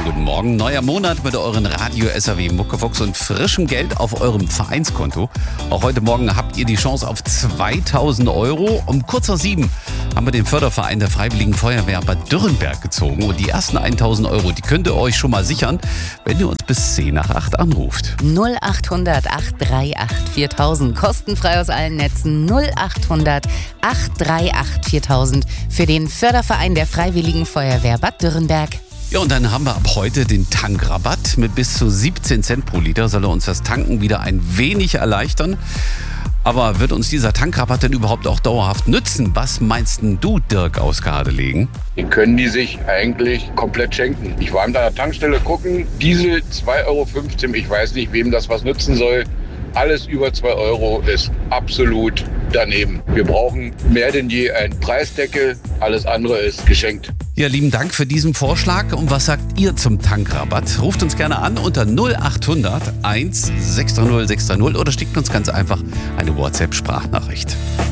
schönen guten Morgen. Neuer Monat mit euren Radio-SAW Muckefuchs und frischem Geld auf eurem Vereinskonto. Auch heute Morgen habt ihr die Chance auf 2.000 Euro. Um kurz nach 7 haben wir den Förderverein der Freiwilligen Feuerwehr Bad Dürrenberg gezogen. Und die ersten 1.000 Euro, die könnt ihr euch schon mal sichern, wenn ihr uns bis 10 nach 8 anruft. 0800 838 4000. Kostenfrei aus allen Netzen. 0800 838 4000 für den Förderverein der Freiwilligen Feuerwehr Bad Dürrenberg. Ja, und dann haben wir ab heute den Tankrabatt. Mit bis zu 17 Cent pro Liter soll er uns das Tanken wieder ein wenig erleichtern. Aber wird uns dieser Tankrabatt denn überhaupt auch dauerhaft nützen? Was meinst denn du, Dirk aus Gardelegen? Den können die sich eigentlich komplett schenken. Ich war an der Tankstelle gucken, Diesel 2,15 Euro. Ich weiß nicht, wem das was nützen soll. Alles über 2 Euro ist absolut daneben. Wir brauchen mehr denn je einen Preisdeckel. Alles andere ist geschenkt. Ja, lieben Dank für diesen Vorschlag. Und was sagt ihr zum Tankrabatt? Ruft uns gerne an unter 0800 1 630 630 oder schickt uns ganz einfach eine WhatsApp-Sprachnachricht.